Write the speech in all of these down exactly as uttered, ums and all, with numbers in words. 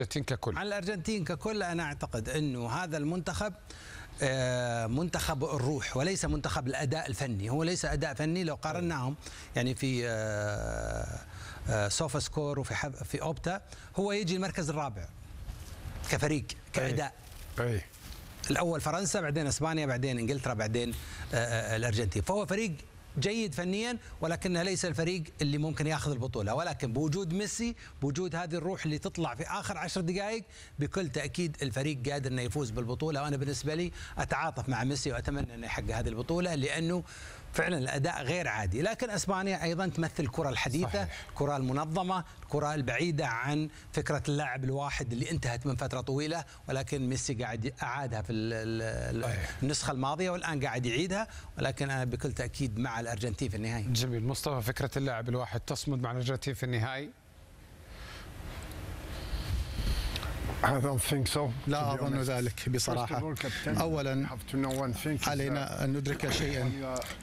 الأرجنتين ككل. عن الأرجنتين ككل أنا أعتقد أنه هذا المنتخب منتخب الروح وليس منتخب الأداء الفني. هو ليس أداء فني. لو قارناهم يعني في سوفا سكور وفي في أوبتا هو يجي المركز الرابع كفريق كأداء. أي. أي. الأول فرنسا، بعدين إسبانيا، بعدين إنجلترا، بعدين الأرجنتين. فهو فريق جيد فنيا ولكنه ليس الفريق اللي ممكن ياخذ البطوله، ولكن بوجود ميسي، بوجود هذه الروح اللي تطلع في اخر عشر دقائق، بكل تاكيد الفريق قادر انه يفوز بالبطوله. وانا بالنسبه لي اتعاطف مع ميسي واتمنى انه يحقق هذه البطوله لانه فعلا الاداء غير عادي. لكن اسبانيا ايضا تمثل الكره الحديثه، صحيح. الكره المنظمه، الكره البعيده عن فكره اللاعب الواحد اللي انتهت من فتره طويله، ولكن ميسي قاعد اعادها في النسخه الماضيه والان قاعد يعيدها. ولكن انا بكل تاكيد مع الارجنتين في النهائي. جميل. مصطفى، فكره اللاعب الواحد تصمد مع الارجنتين في النهائي؟ I don't think so. لا أظن ذلك بصراحة. أولا علينا أن ندرك شيئا،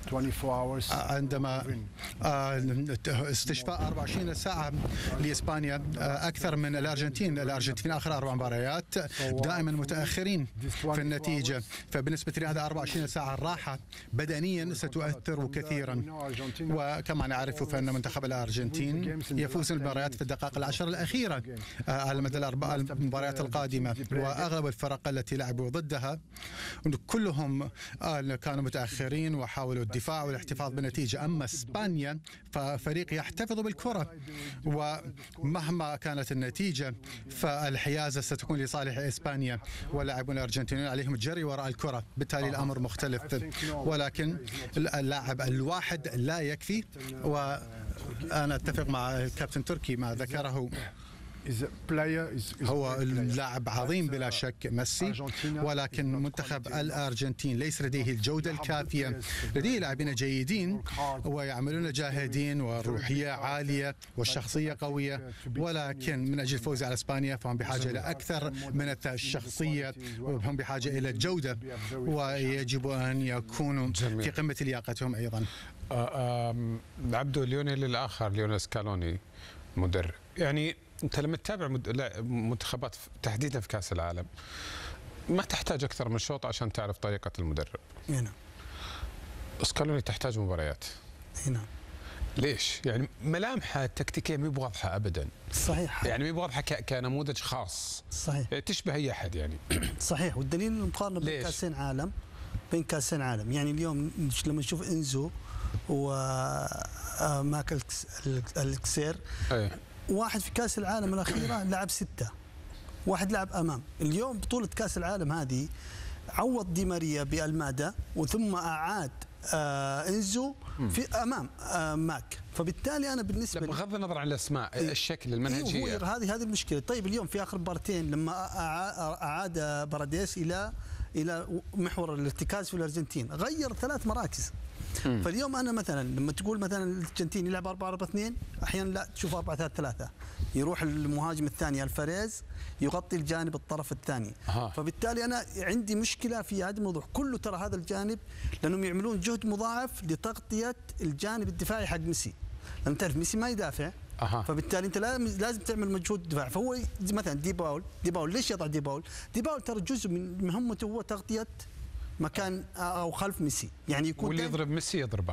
عندما استشفاء أربع وعشرين ساعة لإسبانيا أكثر من الأرجنتين. الأرجنتين آخر أربع مباريات دائما متأخرين في النتيجة، فبالنسبة لي هذا أربع وعشرين ساعة الراحة بدنيا ستؤثر كثيرا. وكما نعرف فإن منتخب الأرجنتين يفوز المباريات في الدقائق العشر الأخيرة على مدى الأربع المباريات القادمة، وأغلب الفرق التي لعبوا ضدها كلهم كانوا متأخرين وحاولوا الدفاع والاحتفاظ بالنتيجة. أما إسبانيا ففريق يحتفظ بالكرة، ومهما كانت النتيجة فالحيازة ستكون لصالح إسبانيا، واللاعبون الأرجنتينيين عليهم الجري وراء الكرة، بالتالي الأمر مختلف. ولكن اللاعب الواحد لا يكفي، وأنا أتفق مع كابتن تركي ما ذكره. هو لاعب عظيم بلا شك ميسي، ولكن منتخب الأرجنتين ليس لديه الجودة الكافية. لديه لاعبين جيدين ويعملون جاهدين والروحية عالية والشخصية قوية، ولكن من أجل الفوز على إسبانيا فهم بحاجة إلى أكثر من الشخصية، وهم بحاجة إلى الجودة، ويجب أن يكونوا في قمة لياقتهم أيضا. عبدو، ليونيل الآخر ليونيل سكالوني مدرب، يعني أنت لما تتابع منتخبات تحديدا في كأس العالم ما تحتاج أكثر من شوط عشان تعرف طريقة المدرب. هنا سكالوني تحتاج مباريات. هنا ليش؟ يعني ملامحه التكتيكية مو بواضحة أبدا. صحيح. يعني مو بواضحة كنموذج خاص. صحيح. يعني تشبه أي أحد يعني. صحيح. والدليل المقارنة بين كأسين عالم بين كأسين عالم، يعني اليوم لما نشوف إنزو وماكل الكسير، أي. واحد في كأس العالم الأخيرة لعب ستة، واحد لعب أمام. اليوم بطولة كأس العالم هذه عوض دي ماريا بألمادا، وثم أعاد آه إنزو في أمام آه ماك. فبالتالي أنا بالنسبة لي بغض النظر عن الأسماء، الشكل، المنهجية، هذه هذه المشكلة. طيب اليوم في آخر مباراتين لما أعاد باراديس إلى إلى محور الارتكاز في الأرجنتين غير ثلاث مراكز. م. فاليوم انا مثلا لما تقول مثلا الارجنتين يلعب أربعة أربعة اثنين، احيانا لا تشوف أربعة ثلاثة ثلاثة، يروح المهاجم الثاني الفاريز يغطي الجانب الطرف الثاني. أه. فبالتالي انا عندي مشكله في هذا الموضوع كله. ترى هذا الجانب لانهم يعملون جهد مضاعف لتغطيه الجانب الدفاعي حق ميسي، لان تعرف ميسي ما يدافع. أه. فبالتالي انت لازم لازم تعمل مجهود دفاع. فهو مثلا دي باول دي باول ليش يضع دي باول؟ دي باول ترى جزء من مهمته هو تغطيه مكان او خلف ميسي، يعني يكون واللي يضرب ميسي يضربه.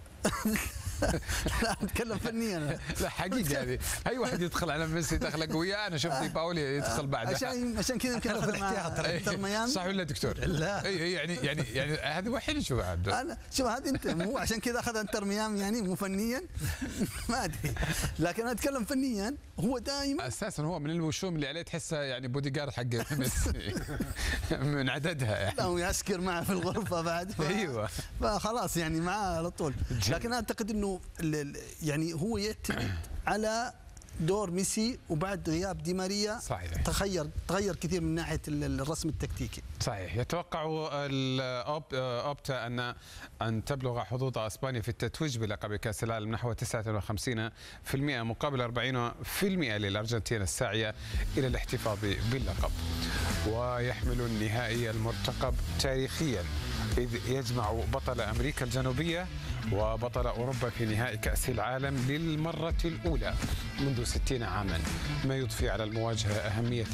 لا اتكلم فنيا. لا حقيقه يعني اي واحد يدخل على ميسي دخله قويه، انا شفت باولي يدخل بعده عشان عشان كذا يمكن اخذ الاحتياط. انتر ميامي صح ولا دكتور؟ لا اي يعني يعني يعني هذا وحيد. شوف عبد انا شوف هذه انت مو عشان كذا اخذ انتر ميامي، يعني مو فنيا ما ادري، لكن انا اتكلم فنيا. هو دائما اساسا هو من الوشوم اللي عليه تحسه يعني بودي جارد حق ميسي من عددها يعني. لا ويسكر معه في الغرفه بعد. ايوه فخلاص يعني معاه على طول. لكن اعتقد انه يعني هو يعتمد على دور ميسي، وبعد غياب دي ماريا صحيح تغير تغير كثير من ناحيه الرسم التكتيكي. صحيح. يتوقع اوبتا ان ان تبلغ حظوظ اسبانيا في التتويج بلقب كاس العالم نحو تسعة وخمسين بالمئة مقابل أربعين بالمئة للارجنتين الساعيه الى الاحتفاظ باللقب. ويحمل النهائي المرتقب تاريخيا، إذ يجمع بطل أمريكا الجنوبية وبطل أوروبا في نهائي كأس العالم للمرة الأولى منذ ستين عاما، ما يضفي على المواجهة أهمية